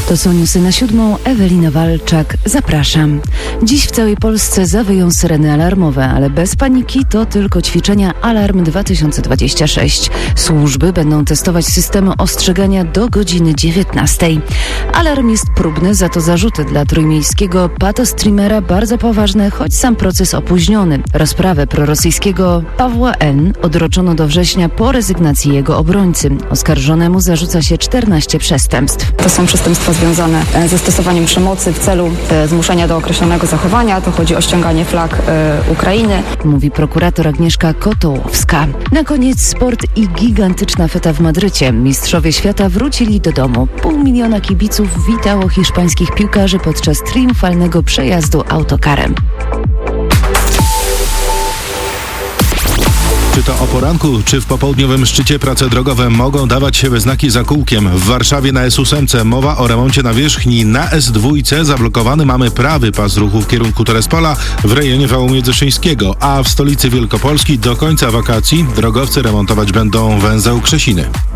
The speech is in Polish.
To są newsy na 7. Ewelina Walczak. Zapraszam. Dziś w całej Polsce zawyją syreny alarmowe, ale bez paniki, to tylko ćwiczenia Alarm 2026. Służby będą testować systemy ostrzegania do godziny 19. Alarm jest próbny, za to zarzuty dla trójmiejskiego patostreamera bardzo poważne, choć sam proces opóźniony. Rozprawę prorosyjskiego Pawła N. odroczono do września po rezygnacji jego obrońcy. Oskarżonemu zarzuca się 14 przestępstw. To są przestępstwa związane ze stosowaniem przemocy w celu zmuszenia do określonego zachowania. To chodzi o ściąganie flag Ukrainy. Mówi prokurator Agnieszka Kotołowska. Na koniec sport i gigantyczna feta w Madrycie. Mistrzowie świata wrócili do domu. 500 000 kibiców witało hiszpańskich piłkarzy podczas triumfalnego przejazdu autokarem. Czy to o poranku, czy w popołudniowym szczycie prace drogowe mogą dawać się we znaki za kółkiem. W Warszawie na S8 mowa o remoncie nawierzchni. Na S2 zablokowany mamy prawy pas ruchu w kierunku Terespola w rejonie Wału Międzyszyńskiego, a w stolicy Wielkopolski do końca wakacji drogowcy remontować będą węzeł Krzesiny.